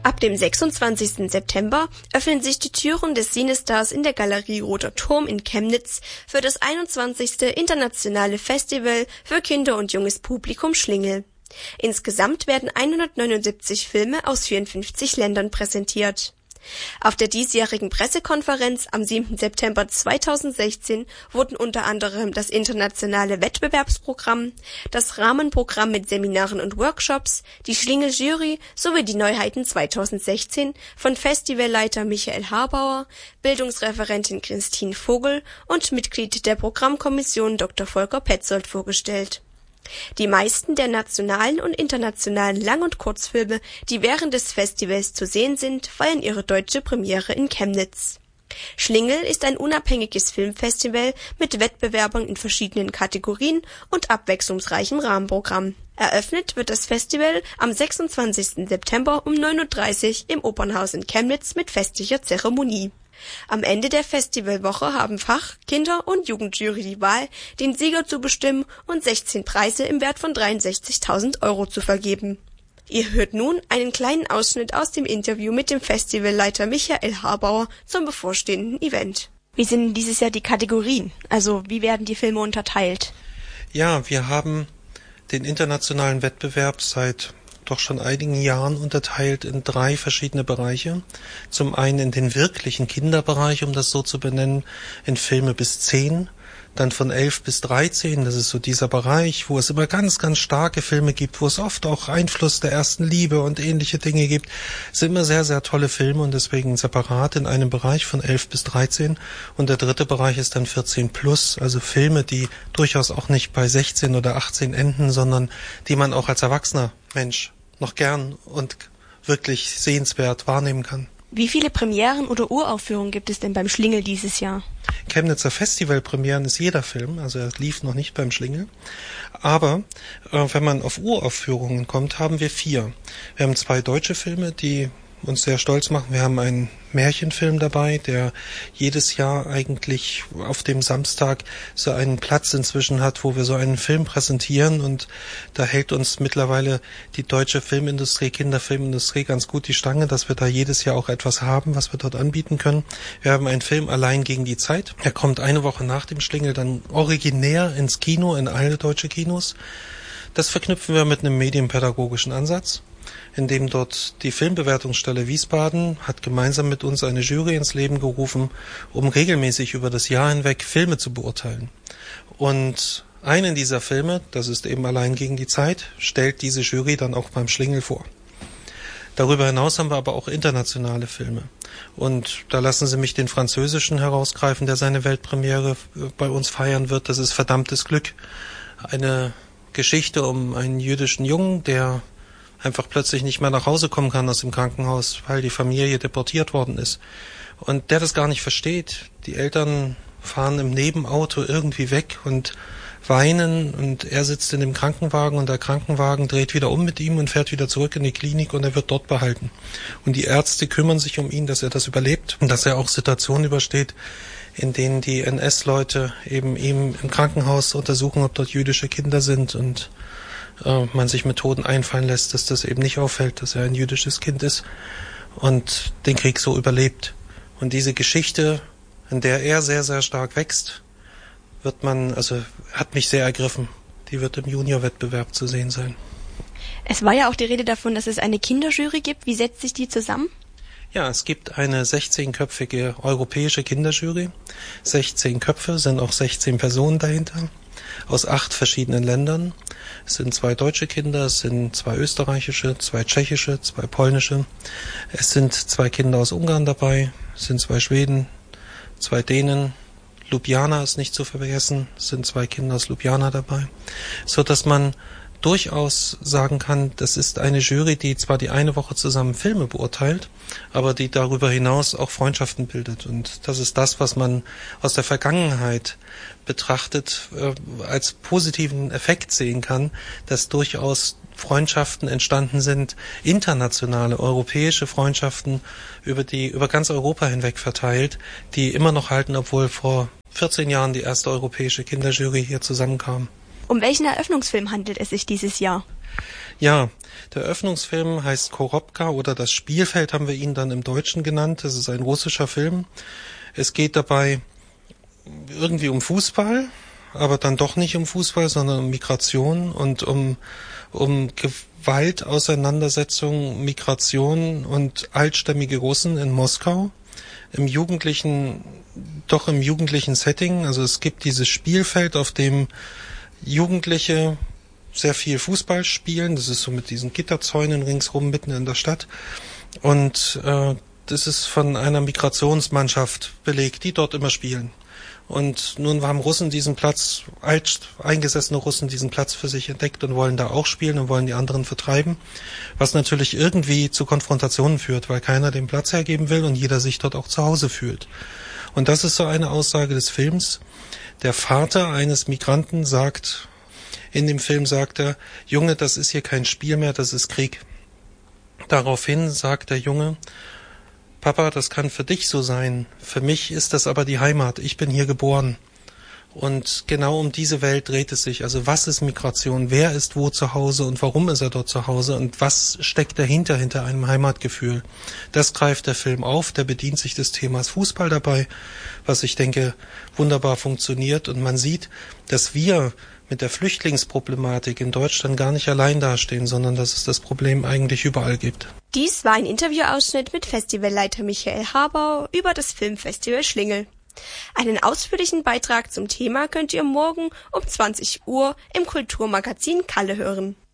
Ab dem 26. September öffnen sich die Türen des Cinestars in der Galerie Roter Turm in Chemnitz für das 21. Internationale Festival für Kinder und junges Publikum Schlingel. Insgesamt werden 179 Filme aus 54 Ländern präsentiert. Auf der diesjährigen Pressekonferenz am 7. September 2016 wurden unter anderem das internationale Wettbewerbsprogramm, das Rahmenprogramm mit Seminaren und Workshops, die Schlingel-Jury sowie die Neuheiten 2016 von Festivalleiter Michael Harbauer, Bildungsreferentin Christine Vogel und Mitglied der Programmkommission Dr. Volker Petzold vorgestellt. Die meisten der nationalen und internationalen Lang- und Kurzfilme, die während des Festivals zu sehen sind, feiern ihre deutsche Premiere in Chemnitz. Schlingel ist ein unabhängiges Filmfestival mit Wettbewerbern in verschiedenen Kategorien und abwechslungsreichem Rahmenprogramm. Eröffnet wird das Festival am 26. September um 9:30 Uhr im Opernhaus in Chemnitz mit festlicher Zeremonie. Am Ende der Festivalwoche haben Fach-, Kinder- und Jugendjury die Wahl, den Sieger zu bestimmen und 16 Preise im Wert von 63.000 € zu vergeben. Ihr hört nun einen kleinen Ausschnitt aus dem Interview mit dem Festivalleiter Michael Harbauer zum bevorstehenden Event. Wie sind dieses Jahr die Kategorien? Also wie werden die Filme unterteilt? Ja, wir haben den internationalen Wettbewerb seit doch schon einigen Jahren unterteilt in 3 verschiedene Bereiche. Zum einen in den wirklichen Kinderbereich, um das so zu benennen, in Filme bis 10, dann von 11 bis 13, das ist so dieser Bereich, wo es immer ganz, ganz starke Filme gibt, wo es oft auch Einfluss der ersten Liebe und ähnliche Dinge gibt. Es sind immer sehr, sehr tolle Filme und deswegen separat in einem Bereich von 11 bis 13. Und der dritte Bereich ist dann 14 plus, also Filme, die durchaus auch nicht bei 16 oder 18 enden, sondern die man auch als erwachsener Mensch noch gern und wirklich sehenswert wahrnehmen kann. Wie viele Premieren oder Uraufführungen gibt es denn beim Schlingel dieses Jahr? Chemnitzer Festivalpremieren ist jeder Film, also er lief noch nicht beim Schlingel. Aber wenn man auf Uraufführungen kommt, haben wir 4. Wir haben 2 deutsche Filme, die uns sehr stolz machen. Wir haben einen Märchenfilm dabei, der jedes Jahr eigentlich auf dem Samstag so einen Platz inzwischen hat, wo wir so einen Film präsentieren, und da hält uns mittlerweile die deutsche Filmindustrie, Kinderfilmindustrie ganz gut die Stange, dass wir da jedes Jahr auch etwas haben, was wir dort anbieten können. Wir haben einen Film Allein gegen die Zeit. Er kommt eine Woche nach dem Schlingel dann originär ins Kino, in alle deutsche Kinos. Das verknüpfen wir mit einem medienpädagogischen Ansatz, in dem dort die Filmbewertungsstelle Wiesbaden hat gemeinsam mit uns eine Jury ins Leben gerufen, um regelmäßig über das Jahr hinweg Filme zu beurteilen. Und einen dieser Filme, das ist eben Allein gegen die Zeit, stellt diese Jury dann auch beim Schlingel vor. Darüber hinaus haben wir aber auch internationale Filme. Und da lassen Sie mich den französischen herausgreifen, der seine Weltpremiere bei uns feiern wird. Das ist Verdammtes Glück. Eine Geschichte um einen jüdischen Jungen, der einfach plötzlich nicht mehr nach Hause kommen kann aus dem Krankenhaus, weil die Familie deportiert worden ist. Und der das gar nicht versteht. Die Eltern fahren im Nebenauto irgendwie weg und weinen, und er sitzt in dem Krankenwagen und der Krankenwagen dreht wieder um mit ihm und fährt wieder zurück in die Klinik und er wird dort behalten. Und die Ärzte kümmern sich um ihn, dass er das überlebt und dass er auch Situationen übersteht, in denen die NS-Leute eben ihm im Krankenhaus untersuchen, ob dort jüdische Kinder sind, und man sich Methoden einfallen lässt, dass das eben nicht auffällt, dass er ein jüdisches Kind ist und den Krieg so überlebt. Und diese Geschichte, in der er sehr, sehr stark wächst, hat mich sehr ergriffen. Die wird im Juniorwettbewerb zu sehen sein. Es war ja auch die Rede davon, dass es eine Kinderjury gibt. Wie setzt sich die zusammen? Ja, es gibt eine 16-köpfige europäische Kinderjury. 16 Köpfe, sind auch 16 Personen dahinter, aus 8 verschiedenen Ländern. Es sind 2 deutsche Kinder, es sind 2 österreichische, 2 tschechische, 2 polnische. Es sind 2 Kinder aus Ungarn dabei, es sind 2 Schweden, 2 Dänen. Ljubljana ist nicht zu vergessen, es sind 2 Kinder aus Ljubljana dabei. So dass man durchaus sagen kann, das ist eine Jury, die zwar die eine Woche zusammen Filme beurteilt, aber die darüber hinaus auch Freundschaften bildet. Und das ist das, was man aus der Vergangenheit betrachtet als positiven Effekt sehen kann, dass durchaus Freundschaften entstanden sind, internationale, europäische Freundschaften über ganz Europa hinweg verteilt, die immer noch halten, obwohl vor 14 Jahren die erste europäische Kinderjury hier zusammenkam. Um welchen Eröffnungsfilm handelt es sich dieses Jahr? Ja, der Eröffnungsfilm heißt Korobka oder Das Spielfeld haben wir ihn dann im Deutschen genannt. Das ist ein russischer Film. Es geht dabei irgendwie um Fußball, aber dann doch nicht um Fußball, sondern um Migration und um Gewalt, Auseinandersetzung, Migration und altstämmige Russen in Moskau. Im jugendlichen Setting. Also es gibt dieses Spielfeld, auf dem Jugendliche sehr viel Fußball spielen. Das ist so mit diesen Gitterzäunen ringsrum mitten in der Stadt. Und das ist von einer Migrationsmannschaft belegt, die dort immer spielen. Und nun haben Russen diesen Platz, eingesessene Russen diesen Platz für sich entdeckt und wollen da auch spielen und wollen die anderen vertreiben. Was natürlich irgendwie zu Konfrontationen führt, weil keiner den Platz hergeben will und jeder sich dort auch zu Hause fühlt. Und das ist so eine Aussage des Films. Der Vater eines Migranten sagt, in dem Film sagt er, Junge, das ist hier kein Spiel mehr, das ist Krieg. Daraufhin sagt der Junge, Papa, das kann für dich so sein, für mich ist das aber die Heimat, ich bin hier geboren. Und genau um diese Welt dreht es sich. Also was ist Migration, wer ist wo zu Hause und warum ist er dort zu Hause und was steckt dahinter, hinter einem Heimatgefühl. Das greift der Film auf, der bedient sich des Themas Fußball dabei, was ich denke wunderbar funktioniert. Und man sieht, dass wir mit der Flüchtlingsproblematik in Deutschland gar nicht allein dastehen, sondern dass es das Problem eigentlich überall gibt. Dies war ein Interviewausschnitt mit Festivalleiter Michael Habau über das Filmfestival Schlingel. Einen ausführlichen Beitrag zum Thema könnt ihr morgen um 20 Uhr im Kulturmagazin Kalle hören.